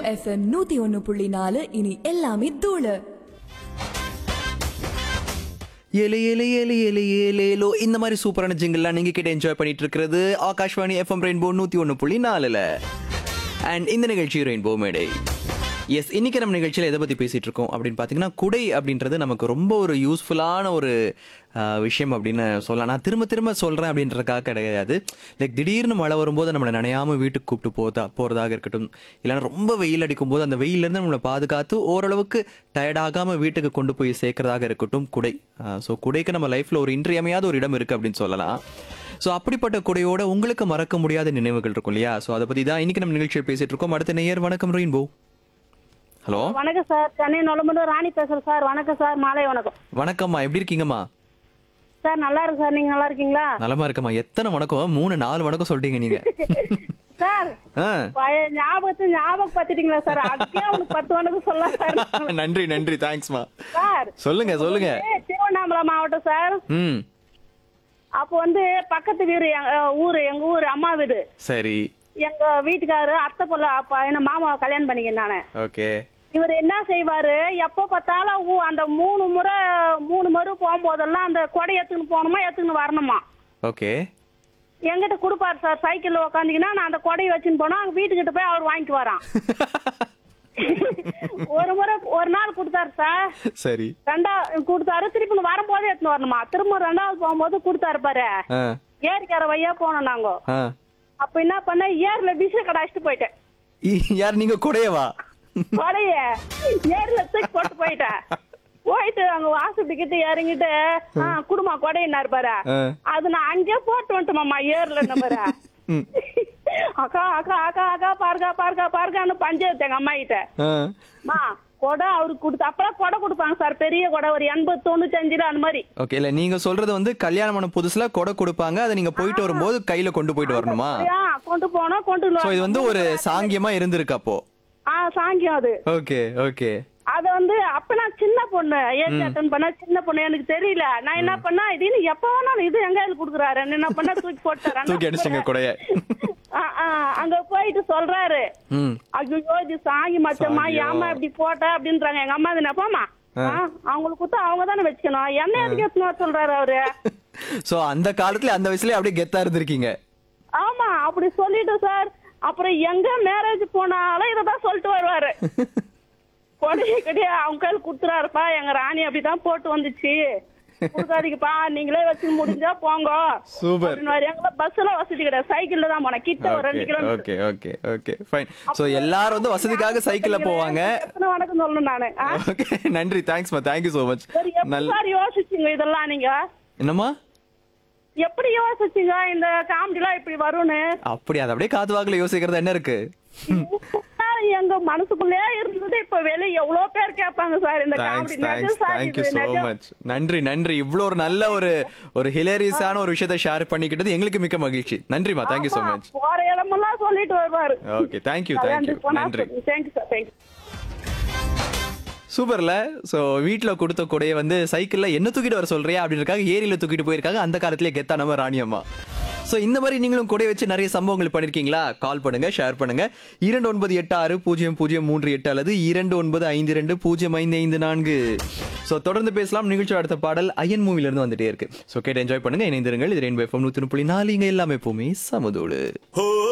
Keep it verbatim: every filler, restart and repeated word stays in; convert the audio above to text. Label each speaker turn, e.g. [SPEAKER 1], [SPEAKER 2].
[SPEAKER 1] FM நூத்தி ஒன்னு புள்ளி நாலு இனி எல்லாமே தூளு.
[SPEAKER 2] ஏலே ஏலே ஏலே ஏலே ஏலேலோ இந்த மாதிரி சூப்பரான ஜிங்கிள்லாம் நீங்க கிட்ட என்ஜாய் பண்ணிட்டு இருக்கிறது ஆகாஷ்வாணி எஃப்எம் ரெயின்போ நூத்தி ஒன்னு புள்ளி நாலுல. அண்ட் இந்த நிகழ்ச்சி ரெயின்போ மேடை. எஸ், இன்னைக்கு நம்ம நிகழ்ச்சியில் எதை பற்றி பேசிகிட்டு இருக்கோம் அப்படின்னு பார்த்தீங்கன்னா, குடை அப்படின்றது நமக்கு ரொம்ப ஒரு யூஸ்ஃபுல்லான ஒரு விஷயம் அப்படின்னு சொல்லலாம். நான் திரும்ப திரும்ப சொல்கிறேன் அப்படின்றதுக்காக கிடையாது. லைக் திடீர்னு மழை வரும்போது நம்மளை நனையாமல் வீட்டுக்கு கூப்பிட்டு போதா போகிறதாக இருக்கட்டும், இல்லைன்னா ரொம்ப வெயில் அடிக்கும் போது அந்த வெயிலேருந்து நம்மளை பாதுகாத்து ஓரளவுக்கு டயர்டாகாமல் வீட்டுக்கு கொண்டு போய் சேர்க்கறதாக இருக்கட்டும் குடை. ஸோ குடைக்கு நம்ம லைஃப்பில் ஒரு இன்றியமையாத ஒரு இடம் இருக்குது அப்படின்னு சொல்லலாம். ஸோ அப்படிப்பட்ட குடையோட உங்களுக்கு மறக்க முடியாத நினைவுகள் இருக்கும் இல்லையா? ஸோ அதை பற்றி தான் இன்னைக்கு நம்ம நிகழ்ச்சியில் பேசிகிட்டு இருக்கோம். அடுத்த நேயர் வணக்கம் ரெயின்போ. ஹலோ,
[SPEAKER 3] வணக்கம் சார். சென்னை நொலம்பூர் ராணி பேசுறேன் சார். வணக்கம் சார். மாலை வணக்கம்.
[SPEAKER 2] வணக்கம்மா, எப்படி இருக்கீங்கம்மா?
[SPEAKER 3] சார் நல்லா இருக்கு சார். நீங்க நல்லா இருக்கீங்களா?
[SPEAKER 2] நலமா இருக்கம்மா. எத்தனை வணக்கம்? மூணு நாலு வணக்கம் சொல்லிட்டீங்க நீங்க.
[SPEAKER 3] சார் பழைய ஞாபகத்தை ஞாபகப்படுத்திட்டீங்களா சார்? அதுக்கே அவனுக்கு பத்து வணக்கம் சொல்லலாம் சார்.
[SPEAKER 2] நன்றி நன்றி, தேங்க்ஸ்மா.
[SPEAKER 3] சார்
[SPEAKER 2] சொல்லுங்க சொல்லுங்க.
[SPEAKER 3] திருவண்ணாமலை மாவட்டம் சார்.
[SPEAKER 2] ம்.
[SPEAKER 3] அப்போ வந்து பக்கத்து வீடு ஊரு, எங்க ஊரு அம்மா வீடு.
[SPEAKER 2] சரி.
[SPEAKER 3] எங்க வீட்டுக்காரரு அத்தை பொண்ணு என்ன மாமாவை கல்யாணம் பண்ணிக்க நானு.
[SPEAKER 2] ஓகே.
[SPEAKER 3] இவர் என்ன செய்வாரு, எப்ப பார்த்தாலும் அந்த மூணு முறை மூணு முறை போகும்போதெல்லாம் அந்த கொடை எடுத்துன்னு போகணுமா எடுத்துன்னு வரணுமா.
[SPEAKER 2] ஓகே.
[SPEAKER 3] எங்கிட்ட கொடுப்பாரு சார். சைக்கிள்ல உக்காந்தீங்கன்னா நான் அந்த கொடையை வச்சுன்னு போனா அங்க வீட்டுக்கிட்ட போய் அவர் வாங்கிட்டு வரான். ஒரு முறை ஒரு நாள் கொடுத்தாரு சார்.
[SPEAKER 2] சரி.
[SPEAKER 3] ரெண்டா கொடுத்தாரு. திருப்பி வரும்போது எடுத்துன்னு வரணுமா. திரும்ப ரெண்டாவது போகும்போது கொடுத்தாரு பாரு. ஏரிக்கார வையா போனோம் நாங்க. அப்ப என்ன பண்ண, ஏர்ல விச கடாச்சிட்டு போயிட்டேன்.
[SPEAKER 2] யார் நீங்க? கொடையவா?
[SPEAKER 3] கொடைய ஏர்ல தூக்கி போட்டு போயிட்டேன். போயிட்டு அங்க வாசப்படி கிட்ட இறங்கிட்டு குடும்பம் கொடையினாரு பாரு. அது நான் அங்கே போட்டு வந்துட்டோம்மா ஏர்ல பாரு. அக்கா அக்கா அக்கா அக்கா பாருக்கா பாருக்கா பாருக்கான்னு பஞ்சாயத்து எங்க அம்மா கிட்ட கொடை அவருக்கு கொடுத்து. அப்பெல்லாம் கொடை கொடுப்பாங்க சார், பெரிய கொடை ஒரு எண்பது தொண்ணூத்தி அஞ்சுல அந்த மாதிரி.
[SPEAKER 2] ஓகே. இல்ல நீங்க சொல்றது வந்து கல்யாணம் பண்ண புதுசுல கொடை கொடுப்பாங்க, அதை நீங்க போயிட்டு வரும்போது கையில கொண்டு போயிட்டு வரணுமா?
[SPEAKER 3] கொண்டு போனோம் கொண்டு.
[SPEAKER 2] சோ இது வந்து ஒரு சாங்கியமா இருந்திருக்கு அப்போ.
[SPEAKER 3] ஆ சாங்கியம் அது.
[SPEAKER 2] Okay okay.
[SPEAKER 3] அத வந்து அப்ப நான் சின்ன பொண்ணு ஏஜ் அட்டன் பண்ண சின்ன பொண்ணு, எனக்கு தெரியல. நான் என்ன பண்ணா, இது எப்ப வேணாலும் இது எங்க கொடுக்குறாரு என்ன பண்ண தூக்கி போட்டாரு.
[SPEAKER 2] தூக்கி அடிச்சுங்க கொடைய.
[SPEAKER 3] அங்க போயிட்டு சொல்றாரு, ஐயோ இது சாங்கி மச்சம்மா ஏமா இப்படி போட்ட அப்படின்றாங்க எங்க அம்மா. இது நப்பாமா அவங்களுக்கு கொடுத்தா அவங்க தானே வச்சுக்கணும், என்ன எதுக்கு எத்தனை சொல்றாரு அவரு.
[SPEAKER 2] சோ அந்த காலத்துல அந்த வயசுல அப்படியே கெத்தா இருந்திருக்கீங்க.
[SPEAKER 3] ஆமா அப்படி சொல்லிட்டு சார். அப்புறம் எங்க மேரேஜ் போனாலும் இததான் சொல்லிட்டு வருவாரு. கொடையை கிடையா அவங்க கையில் குடுத்துறாருப்பா, எங்க ராணி அப்படிதான் போட்டு வந்துச்சு, கொடுக்காதீங்கப்பா நீங்களே வச்சு முடிஞ்சா போங்க.
[SPEAKER 2] சூப்பர்.
[SPEAKER 3] எங்களை பஸ்ல வசதி கிடையாது, சைக்கிள்ல தான் போனேன். கிட்ட ஒரு ரெண்டு kilometre.
[SPEAKER 2] Okay okay okay fine. So எல்லாரும் வந்து வசதிக்காக சைக்கிள்ல போவாங்க.
[SPEAKER 3] வணக்கம் சொல்லணும் நானு.
[SPEAKER 2] ஓகே நன்றி, தேங்க்ஸ்மா, தேங்க் யூ சோ மச்.
[SPEAKER 3] நல்லா யோசிச்சீங்க இதெல்லாம் நீங்க?
[SPEAKER 2] என்னம்மா
[SPEAKER 3] எப்படி யோசிச்சீங்க இந்த காமெடி எல்லாம் இப்படி வரும்னு?
[SPEAKER 2] அப்படி அது அப்படியே காத்து வாக்குல யோசிக்கிறது என்ன இருக்கு?
[SPEAKER 3] எங்க மனசுக்குள்ளே இருந்தது இப்ப வெளிய எவ்வளவு பேர் கேட்பாங்க சார் இந்த comedy.
[SPEAKER 2] Thank you so much. நன்றி நன்றி. இவ்வளவு ஒரு நல்ல ஒரு ஒரு ஹிலேரியஸான ஒரு விஷயத்தை ஷேர் பண்ணிக்கிட்டது எங்களுக்கு மிக்க மகிழ்ச்சி. நன்றிமா, தேங்க் யூ சோ மச்.
[SPEAKER 3] போற இடமெல்லாம் சொல்லிட்டு வருவாரு.
[SPEAKER 2] Okay, thank you thank you நன்றி.
[SPEAKER 3] Thank you sir. Thank you.
[SPEAKER 2] சூப்பர்ல. ஸோ வீட்டில் கொடுத்த கூடையை வந்து சைக்கிளில் என்ன தூக்கிட்டு வர சொல்றியா அப்படின்றக்காக ஏரியில் தூக்கிட்டு போயிருக்காங்க அந்த காலத்திலே கெத்தானவ ராணியம்மா. ஸோ இந்த மாதிரி நீங்களும் கூடை வச்சு நிறைய சம்பவங்கள் பண்ணிருக்கீங்களா? கால் பண்ணுங்க, ஷேர் பண்ணுங்க. இரண்டு ஒன்பது எட்டு ஆறு பூஜ்ஜியம் பூஜ்ஜியம் மூன்று எட்டு அல்லது இரண்டு ஒன்பது ஐந்து ரெண்டு பூஜ்ஜியம் ஐந்து ஐந்து நான்கு. ஸோ தொடர்ந்து பேசலாம். நிகழ்ச்சி அடுத்த பாடல் அயன் மூவில இருந்து வந்துட்டே இருக்கு. ஸோ கேட்டு என்ஜாய் பண்ணுங்க, இணைந்திருங்கள். இது ரெயின்போ எஃப்எம் நூத்தி புள்ளி நாலு. இங்க எல்லாமே எப்பவுமே சமதோடு.